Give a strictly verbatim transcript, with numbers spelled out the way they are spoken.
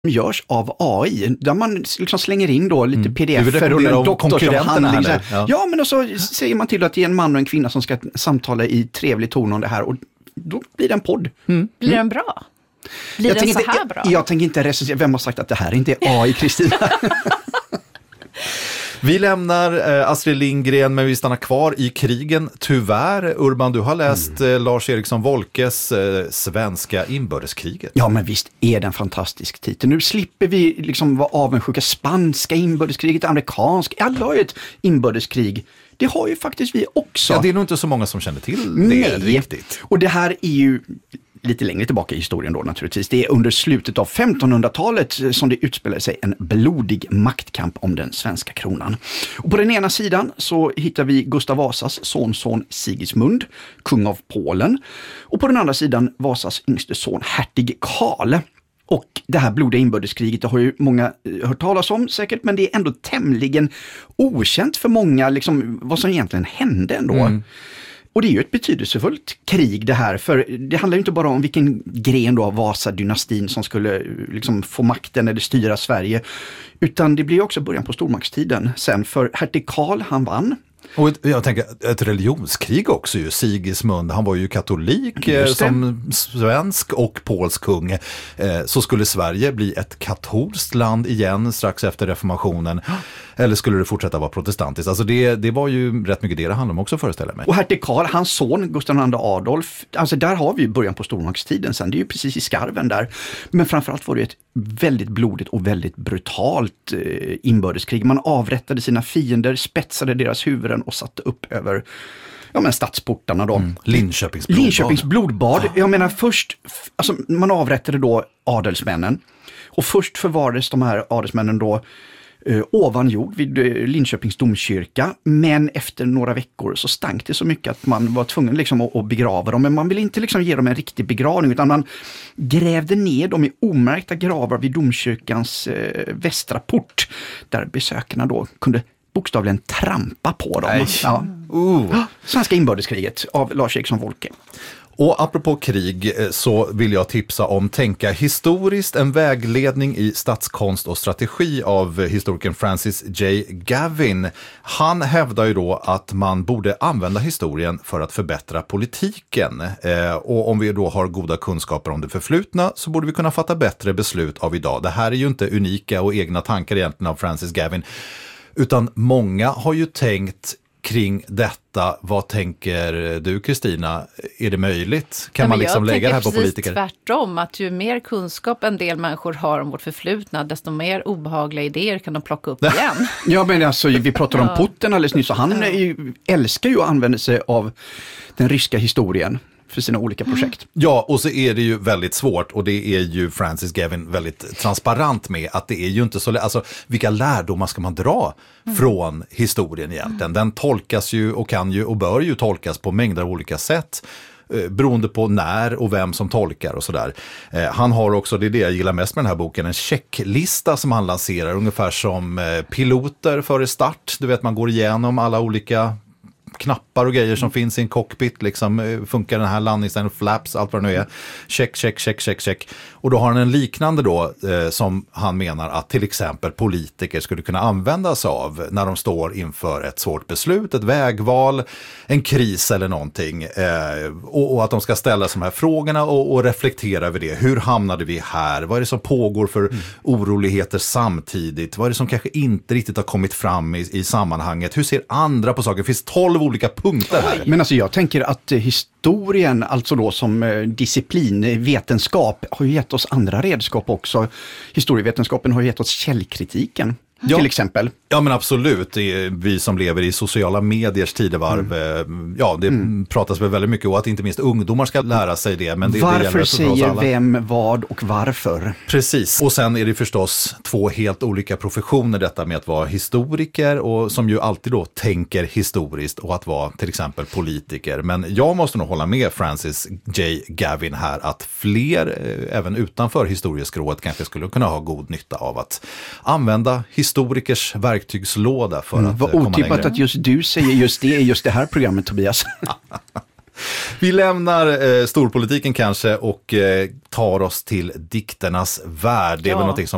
görs av A I, där man liksom slänger in då lite mm. pdf-er och en doktorsavhandling. Ja. ja, men och så säger man till att det är en man och en kvinna som ska samtala i trevlig ton om det här, och då blir det en podd. Mm. Blir den bra? Blir jag den så inte, här bra? Jag, jag tänker inte recensera, vem har sagt att det här inte är A I, Kristina? Vi lämnar eh, Astrid Lindgren, men vi stannar kvar i krigen. Tyvärr, Urban, du har läst mm. eh, Lars Eriksson Wolkes eh, Svenska inbördeskriget. Ja, men visst är det en fantastisk titel. Nu slipper vi liksom vara avundsjuka. Spanska inbördeskriget, amerikansk, alla har ju ett inbördeskrig. Det har ju faktiskt vi också. Ja, det är nog inte så många som känner till det. Nej. Riktigt. Och det här är ju lite längre tillbaka i historien då naturligtvis. Det är under slutet av femtonhundratalet som det utspelar sig en blodig maktkamp om den svenska kronan. Och på den ena sidan så hittar vi Gustav Vasas sonson Sigismund, kung av Polen. Och på den andra sidan Vasas yngste son, hertig Karl. Och det här blodiga inbördeskriget, det har ju många hört talas om säkert, men det är ändå tämligen okänt för många liksom, vad som egentligen hände ändå. Mm. Och det är ju ett betydelsefullt krig det här, för det handlar ju inte bara om vilken gren då av Vasa-dynastin som skulle liksom få makten eller styra Sverige, utan det blir ju också början på stormaktstiden sen, för hertig Karl, han vann. Och ett, jag tänker, ett religionskrig också ju. Sigismund, han var ju katolik eh, som svensk och polsk kung. Eh, så skulle Sverige bli ett katolskt land igen strax efter reformationen. Eller skulle det fortsätta vara protestantiskt? Alltså det, det var ju rätt mycket det det handlade om också, föreställer mig. Och hertig Karl, hans son Gustav den andre Adolf, alltså där har vi ju början på stormaktstiden sen. Det är ju precis i skarven där. Men framförallt var det ett väldigt blodigt och väldigt brutalt eh, inbördeskrig. Man avrättade sina fiender, spetsade deras huvuden och satte upp över ja, men stadsportarna då. Mm. Linköpings blodbad. Linköpings blodbad. Jag menar först, alltså man avrättade då adelsmännen. Och först förvarades de här adelsmännen då Uh, ovan jord vid uh, Linköpings domkyrka, men efter några veckor så stank det så mycket att man var tvungen liksom att, att begrava dem, men man ville inte liksom ge dem en riktig begravning, utan man grävde ner dem i omärkta gravar vid domkyrkans uh, västra port, där besökarna då kunde bokstavligen trampa på dem. Ja. Uh. Svenska inbördeskriget av Lars Eriksson Wolke. Och apropå krig så vill jag tipsa om Tänka historiskt, en vägledning i statskonst och strategi av historikern Francis J. Gavin. Han hävdar ju då att man borde använda historien för att förbättra politiken. Eh, och om vi då har goda kunskaper om det förflutna så borde vi kunna fatta bättre beslut av idag. Det här är ju inte unika och egna tankar egentligen av Francis Gavin, utan många har ju tänkt kring detta. Vad tänker du, Kristina? Är det möjligt? Kan ja, man liksom lägga det här på politiker? Jag tänker precis tvärtom, att ju mer kunskap en del människor har om vårt förflutna, desto mer obehagliga idéer kan de plocka upp igen. Ja, men alltså, vi pratade om Putin alldeles nyss, och han är ju, älskar ju att använda sig av den ryska historien för sina olika projekt. Ja, och så är det ju väldigt svårt, och det är ju Francis Gavin väldigt transparent med, att det är ju inte så, alltså vilka lärdomar ska man dra mm. från historien egentligen? Den tolkas ju och kan ju och bör ju tolkas på mängder av olika sätt, eh, beroende på när och vem som tolkar och sådär. Eh, han har också, det är det jag gillar mest med den här boken, en checklista som han lanserar, ungefär som eh, piloter före start. Du vet, man går igenom alla olika knappar och grejer som mm. finns i en cockpit, liksom, funkar den här landningsen, flaps, allt vad det nu är. Check, check, check, check, check. Och då har han en liknande då eh, som han menar att till exempel politiker skulle kunna använda sig av när de står inför ett svårt beslut, ett vägval, en kris eller någonting. Eh, och, och att de ska ställa de här frågorna och, och reflektera över det. Hur hamnade vi här? Vad är det som pågår för mm. oroligheter samtidigt? Vad är det som kanske inte riktigt har kommit fram i, i sammanhanget? Hur ser andra på saker? Det finns tolv olika punkter här. Men alltså jag tänker att historien, alltså då som disciplin, vetenskap, har ju gett oss andra redskap också. Historievetenskapen har ju gett oss källkritiken. Ja. Till exempel. Ja, men absolut. Det är vi som lever i sociala mediers tidevarv. Mm. Ja, det mm. pratas väl väldigt mycket om att inte minst ungdomar ska lära sig det. Men det varför det säger vem, vad och varför? Precis. Och sen är det förstås två helt olika professioner, detta med att vara historiker och som ju alltid då tänker historiskt, och att vara till exempel politiker. Men jag måste nog hålla med Francis J. Gavin här att fler, även utanför historieskrået, kanske skulle kunna ha god nytta av att använda historisk historikers verktygslåda för mm, att vad komma otippat längre. Att just du säger just det i just det här programmet, Tobias. Vi lämnar eh, storpolitiken kanske och eh, tar oss till dikternas värld. Det är ja. väl någonting som